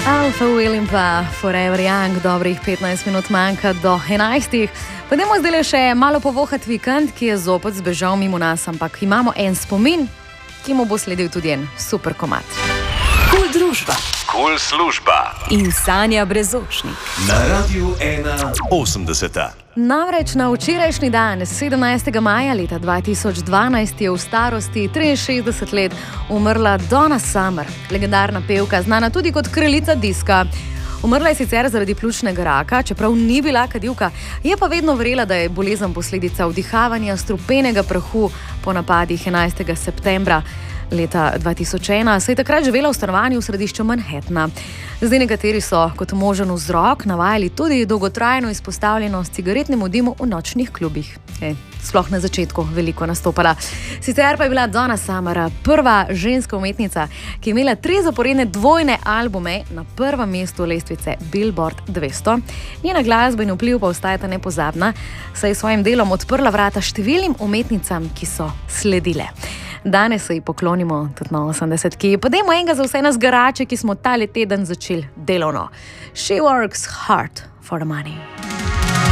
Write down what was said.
Alpha Will in pa Forever Young, dobrih 15 minut manjka do 11. Pojdemo zdaj še malo povohati vikend, ki je zopet zbežal mimo nas, ampak imamo en spomin, ki mu bo sledil tudi en super komad. Kul družba. Kul služba. In Sanja Brezočnik. Na Radiu 1.80. Namreč na včerajšnji dan, 17. maja leta 2012, je v starosti 63 let umrla Donna Summer, legendarna pevka, znana tudi kot kraljica diska. Umrla je sicer zaradi pljučnega raka, čeprav ni bila kadilka, je pa vedno verjela, da je bolezen posledica vdihavanja strupenega prahu po napadih 11. septembra leta 2001, saj je takrat živela v stanovanju v središču Manhattna. Zdaj nekateri so kot možen vzrok navajali tudi dolgotrajno izpostavljenost cigaretnemu dimu v nočnih klubih. Sploh na začetku veliko nastopala. Sicer pa je bila Donna Summer prva ženska umetnica, ki je imela 3 zaporedne dvojne albume na prvem mestu lestvice Billboard 200. Njena glasba in vpliv pa ostajata nepozabna, saj je s svojim delom odprla vrata številnim umetnicam, ki so sledile. Danes se ji poklonimo tudi na 80-ki. Pa dajmo enega za vse nas garače, ki smo tale teden začeli delovno. She works hard for the money.